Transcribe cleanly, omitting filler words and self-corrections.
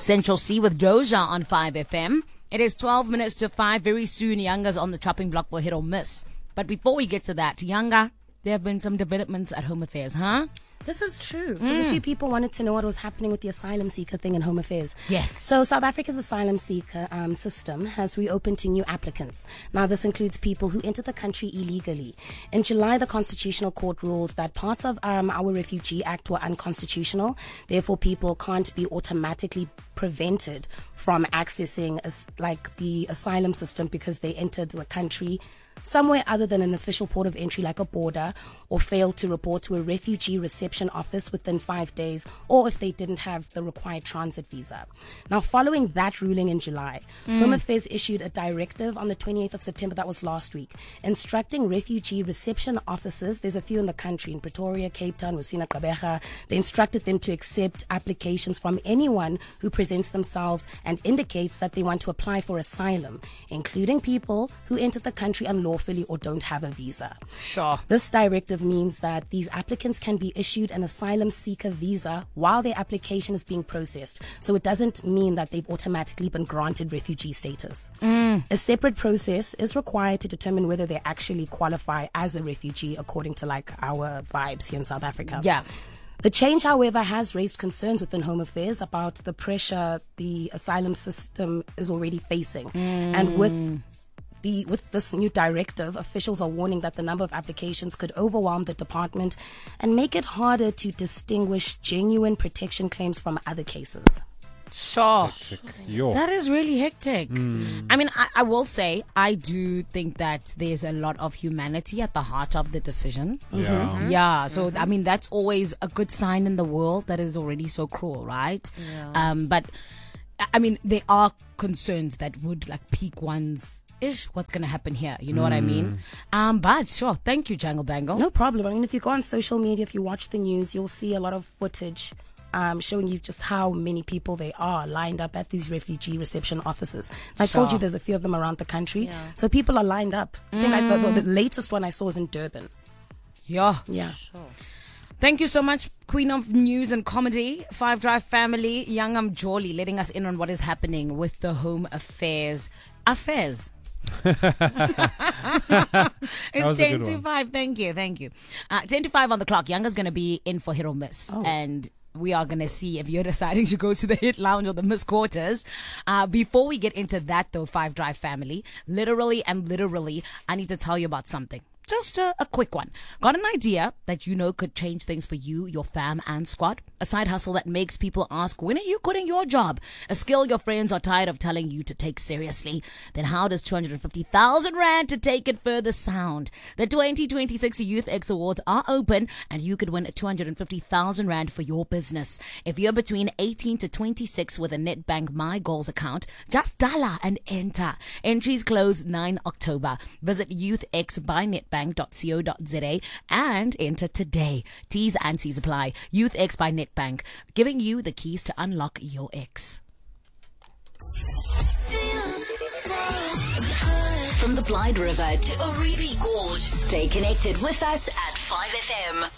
Central C with Doja on 5FM. It is 12 minutes to 5. Very soon, Yanga's on the chopping block for hit or miss. But before we get to that, Yanga, there have been some developments at Home Affairs, huh? This is true. Because a few people wanted to know what was happening with the asylum seeker thing in Home Affairs. Yes. So South Africa's asylum seeker system has reopened to new applicants. Now, this includes people who entered the country illegally. In July, the Constitutional Court ruled that parts of our Refugee Act were unconstitutional. Therefore, people can't be automatically prevented from accessing the asylum system because they entered the country somewhere other than an official port of entry like a border, or failed to report to a refugee reception office within 5 days, or if they didn't have the required transit visa. Now, following that ruling in July, Home Affairs issued a directive on the 28th of September, that was last week, instructing refugee reception officers, there's a few in the country, in Pretoria, Cape Town, Mosina, Gqeberha, they instructed them to accept applications from anyone who presents themselves and indicates that they want to apply for asylum, including people who entered the country unlawfully or don't have a visa. Sure. This directive means that these applicants can be issued an asylum seeker visa while their application is being processed. So it doesn't mean that they've automatically been granted refugee status. A separate process is required to determine whether they actually qualify as a refugee according to our vibes here in South Africa. Yeah. The change, however, has raised concerns within Home Affairs about the pressure the asylum system is already facing. And with this new directive, officials are warning that the number of applications could overwhelm the department and make it harder to distinguish genuine protection claims from other cases. Sure. Yo. That is really hectic. I mean, I will say, I do think that there's a lot of humanity at the heart of the decision. Yeah. Yeah, so I mean, that's always a good sign in the world that is already so cruel, right? Yeah. But I mean, there are concerns that would pique one's what's going to happen here, you know what I mean? But sure, thank you, Jangle Bangle. No problem. I mean, if you go on social media, if you watch the news, you'll see a lot of footage showing you just how many people they are lined up at these refugee reception offices. I told you there's a few of them around the country. Yeah. So people are lined up. I think the latest one I saw was in Durban. Yeah. Yeah. Sure. Thank you so much, Queen of News and Comedy, 5 Drive family, Yangam Jolly, letting us in on what is happening with the Home Affairs. It's 10 to 5. Thank you. 10 to 5 on the clock. Yanga's going to be in for hit or miss. And we are going to see if you're deciding to go to the hit lounge or the miss quarters. Before we get into that, though, 5 Drive family, literally, I need to tell you about something. Just a quick one. Got an idea that you know could change things for you, your fam, and squad? A side hustle that makes people ask, when are you quitting your job? A skill your friends are tired of telling you to take seriously. Then how does 250,000 Rand to take it further sound? The 2026 Youth X Awards are open and you could win 250,000 Rand for your business. If you're between 18 to 26 with a Nedbank My Goals account, just dollar and enter. Entries close 9 October. Visit youthx.by.netbank.co.za and enter today. T's and C's apply. YouthX by Netbank, giving you the keys to unlock your X. From the Blyde River to Oribi Gorge, stay connected with us at 5FM.